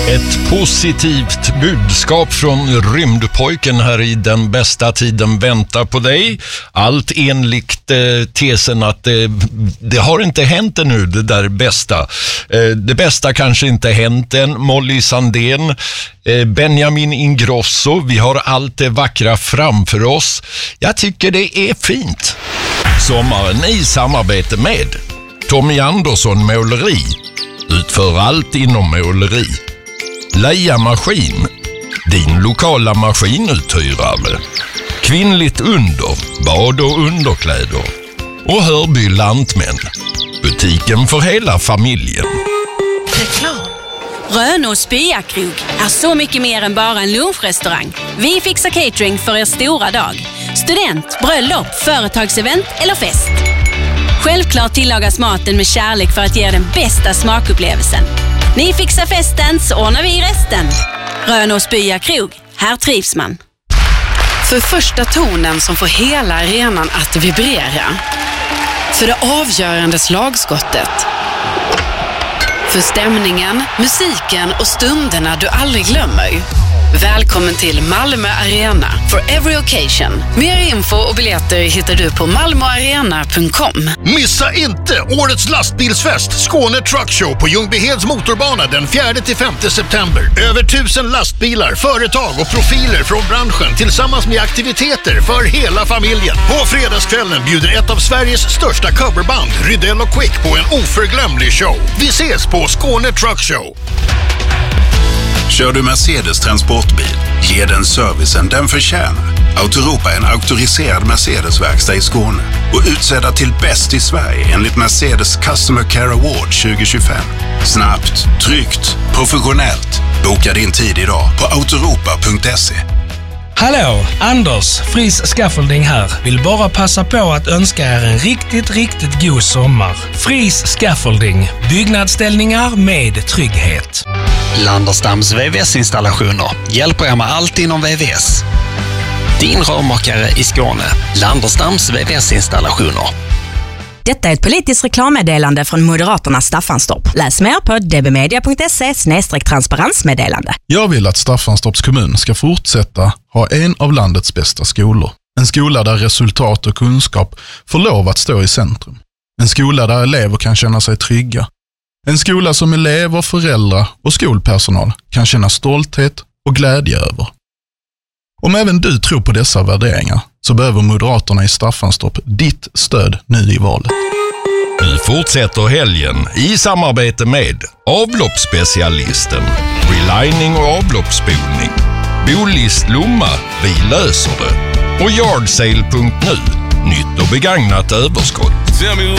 Ett positivt budskap från rymdpojken här i Den bästa tiden väntar på dig. Allt enligt tesen att det har inte hänt ännu, det där bästa. Det bästa kanske inte hänt än. Molly Sandén, Benjamin Ingrosso, vi har allt det vackra framför oss. Jag tycker det är fint. Sommaren i samarbete med Tommy Andersson Måleri. Utför allt inom måleri. Leia Maskin, din lokala maskinuthyrare. Kvinnligt under, bad och underkläder. Och Hörby Lantmän, butiken för hela familjen. Reklam. Rönås Byakrog är så mycket mer än bara en lunchrestaurang. Vi fixar catering för er stora dag. Student, bröllop, företagsevent eller fest. Självklart tillagas maten med kärlek för att ge den bästa smakupplevelsen. Ni fixar festen så ordnar vi resten. Rönås Byakrog, här trivs man. För första tonen som får hela arenan att vibrera. För det avgörande slagskottet. För stämningen, musiken och stunderna du aldrig glömmer. Välkommen till Malmö Arena for every occasion. Mer info och biljetter hittar du på malmoarena.com. Missa inte årets lastbilsfest Skåne Truck Show på Ljungbyheds motorbana den 4-5 september. Över 1000 lastbilar, företag och profiler från branschen tillsammans med aktiviteter för hela familjen. På fredagskvällen bjuder ett av Sveriges största coverband, Rydell och Quick, på en oförglömlig show. Vi ses på Skåne Truck Show. Kör du Mercedes transportbil, ge den servicen den förtjänar. Autoropa är en auktoriserad Mercedes-verkstad i Skåne och utsedda till bäst i Sverige enligt Mercedes Customer Care Award 2025. Snabbt, tryggt, professionellt. Boka din tid idag på autoropa.se. Hallå, Anders, Fris Scaffolding här. Vill bara passa på att önska er en riktigt god sommar. Fris Scaffolding, byggnadsställningar med trygghet. Landerstams VVS-installationer hjälper er med allt inom VVS. Din rörmakare i Skåne, Landerstams VVS-installationer. Detta är ett politiskt reklammeddelande från Moderaternas Staffanstorp. Läs mer på dbmedia.se/transparensmeddelande. Jag vill att Staffanstorps kommun ska fortsätta ha en av landets bästa skolor. En skola där resultat och kunskap får lov att stå i centrum. En skola där elever kan känna sig trygga. En skola som elever, föräldrar och skolpersonal kan känna stolthet och glädje över. Om även du tror på dessa värderingar så behöver Moderaterna i Staffanstorp ditt stöd nu i valet. Nu fortsätter helgen i samarbete med avloppsspecialisten, relining och avloppsspolning, Bolist Lomma, vi löser det, och Yardsale.nu, nytt och begagnat överskott.